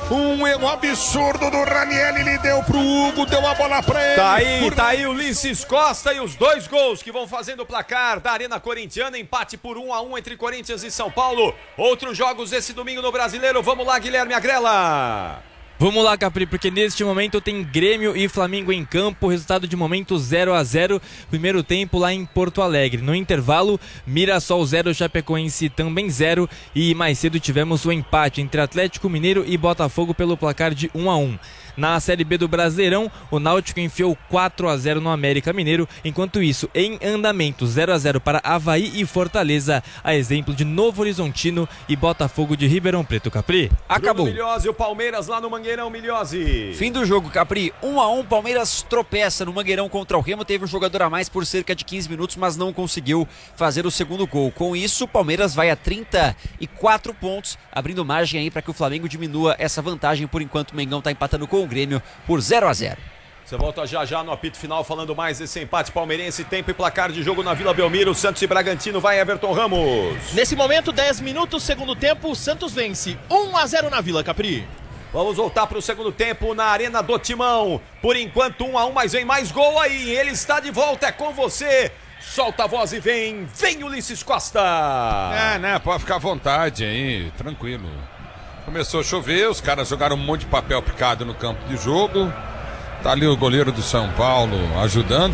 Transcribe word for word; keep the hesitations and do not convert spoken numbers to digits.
Um, um absurdo do Ranieri, ele deu pro Hugo, deu a bola pra ele. Tá aí, por... tá aí o Ulisses Costa e os dois gols que vão fazendo o placar da Arena Corintiana. Empate por um a um entre Corinthians e São Paulo. Outros jogos esse domingo no Brasileiro. Vamos lá, Guilherme Agrela. Vamos lá, Capri, porque neste momento tem Grêmio e Flamengo em campo, resultado de momento zero a zero, primeiro tempo lá em Porto Alegre. No intervalo, Mirassol zero, Chapecoense também zero, e mais cedo tivemos o empate entre Atlético Mineiro e Botafogo pelo placar de um a um. Na Série B do Brasileirão, o Náutico enfiou quatro a zero no América Mineiro. Enquanto isso, em andamento, zero a zero para Avaí e Fortaleza, a exemplo de Novo Horizontino e Botafogo de Ribeirão Preto. Capri, acabou. Bruno Milhose, o Palmeiras lá no Mangueirão. Milhose. Fim do jogo, Capri. um a um, Palmeiras tropeça no Mangueirão contra o Remo. Teve um jogador a mais por cerca de quinze minutos, mas não conseguiu fazer o segundo gol. Com isso, o Palmeiras vai a trinta e quatro pontos, abrindo margem aí para que o Flamengo diminua essa vantagem. Por enquanto, o Mengão está empatando com o Grêmio por zero a zero. Você volta já já no apito final falando mais desse empate palmeirense, tempo e placar de jogo na Vila Belmiro, Santos e Bragantino, vai Everton Ramos. Nesse momento, dez minutos, segundo tempo, o Santos vence um a zero na Vila, Capri. Vamos voltar para o segundo tempo na Arena do Timão. Por enquanto um a um, mas vem mais gol aí, ele está de volta, é com você. Solta a voz e vem, vem Ulisses Costa. É, né, pode ficar à vontade aí, tranquilo. Começou a chover, os caras jogaram um monte de papel picado no campo de jogo. Tá ali o goleiro do São Paulo ajudando.